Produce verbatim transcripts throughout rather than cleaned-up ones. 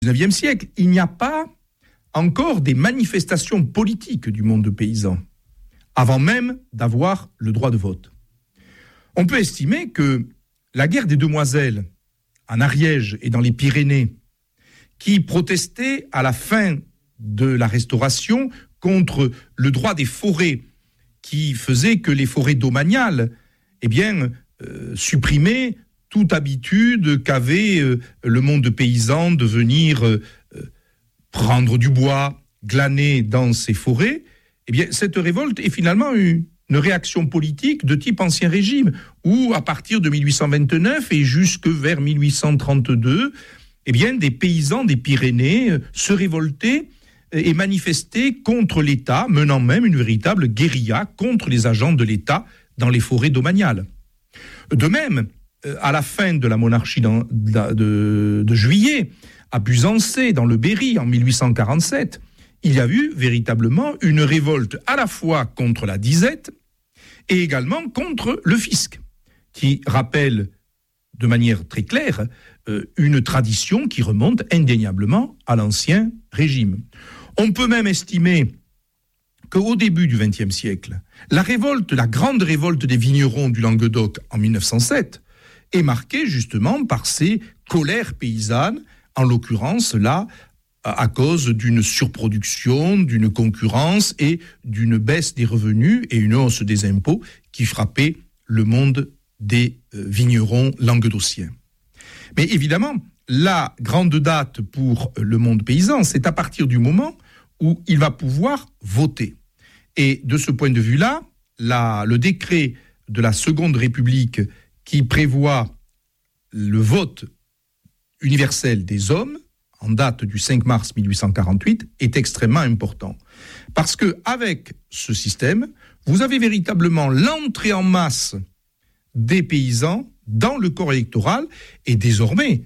dix-neuvième siècle, il n'y a pas encore des manifestations politiques du monde paysan, avant même d'avoir le droit de vote. On peut estimer que la guerre des Demoiselles, en Ariège et dans les Pyrénées, qui protestait à la fin de la Restauration contre le droit des forêts, qui faisait que les forêts domaniales, eh bien, euh, supprimaient toute habitude qu'avait euh, le monde paysan de venir euh, prendre du bois, glaner dans ces forêts. Eh bien, cette révolte est finalement une, une réaction politique de type Ancien Régime, où à partir de mille huit cent vingt-neuf et jusque vers mille huit cent trente-deux, eh bien, des paysans des Pyrénées se révoltaient et manifestaient contre l'État, menant même une véritable guérilla contre les agents de l'État dans les forêts domaniales. De même, à la fin de la monarchie de, de, de Juillet, à Buzancais, dans le Berry, en mille huit cent quarante-sept, il y a eu véritablement une révolte à la fois contre la disette et également contre le fisc, qui rappelle de manière très claire euh, une tradition qui remonte indéniablement à l'Ancien Régime. On peut même estimer qu'au début du vingtième siècle, la révolte, la grande révolte des vignerons du Languedoc en mille neuf cent sept, est marquée justement par ces colères paysannes, en l'occurrence là, à cause d'une surproduction, d'une concurrence et d'une baisse des revenus et une hausse des impôts qui frappait le monde des vignerons languedociens. Mais évidemment, la grande date pour le monde paysan, c'est à partir du moment où il va pouvoir voter. Et de ce point de vue-là, la, le décret de la Seconde République qui prévoit le vote universel des hommes, en date du cinq mars mille huit cent quarante-huit, est extrêmement important. Parce qu'avec ce système, vous avez véritablement l'entrée en masse des paysans dans le corps électoral, et désormais,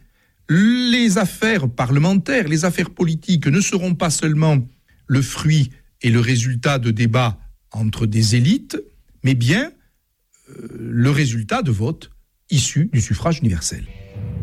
les affaires parlementaires, les affaires politiques ne seront pas seulement le fruit et le résultat de débats entre des élites, mais bien euh, le résultat de votes issus du suffrage universel.